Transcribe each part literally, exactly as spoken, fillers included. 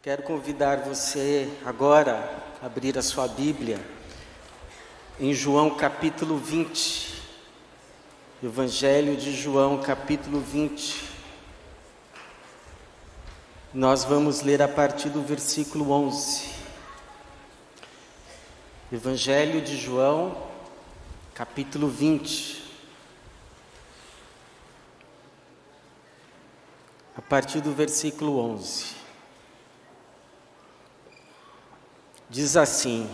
Quero convidar você agora a abrir a sua Bíblia em João capítulo vinte, Evangelho de João capítulo vinte. Nós vamos ler a partir do versículo onze. Evangelho de João capítulo vinte, a partir do versículo onze. Diz assim,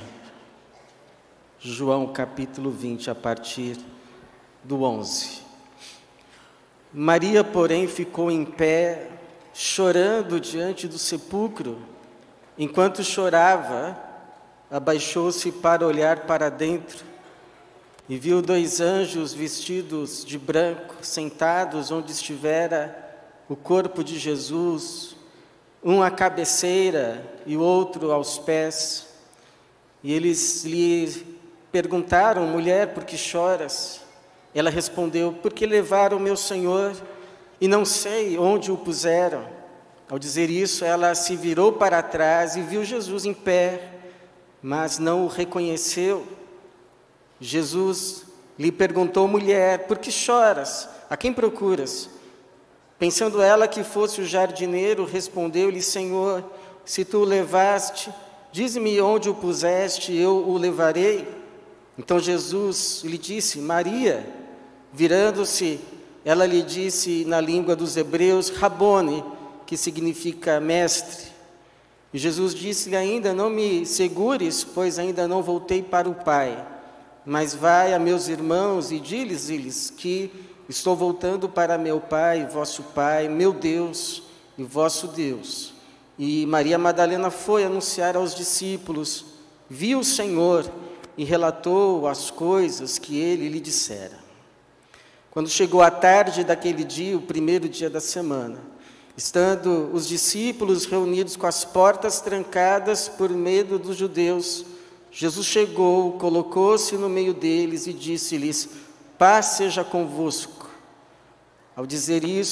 João capítulo vinte, a partir do onze. Maria, porém, ficou em pé, chorando diante do sepulcro. Enquanto chorava, abaixou-se para olhar para dentro e viu dois anjos vestidos de branco, sentados onde estivera o corpo de Jesus, um à cabeceira e o outro aos pés. E eles lhe perguntaram: mulher, por que choras? Ela respondeu: porque levaram meu Senhor e não sei onde o puseram. Ao dizer isso, ela se virou para trás e viu Jesus em pé, mas não o reconheceu. Jesus lhe perguntou: mulher, por que choras? A quem procuras? Pensando ela que fosse o jardineiro, respondeu-lhe: Senhor, se tu o levaste, dize-me onde o puseste, eu o levarei. Então Jesus lhe disse: Maria. Virando-se, ela lhe disse na língua dos hebreus: Rabone, que significa mestre. E Jesus disse-lhe ainda: não me segures, pois ainda não voltei para o Pai, mas vai a meus irmãos e dize-lhes que estou voltando para meu Pai, vosso Pai, meu Deus e vosso Deus. E Maria Madalena foi anunciar aos discípulos, viu o Senhor e relatou as coisas que ele lhe dissera. Quando chegou a tarde daquele dia, o primeiro dia da semana, estando os discípulos reunidos com as portas trancadas por medo dos judeus, Jesus chegou, colocou-se no meio deles e disse-lhes: paz seja convosco. Ao dizer isso,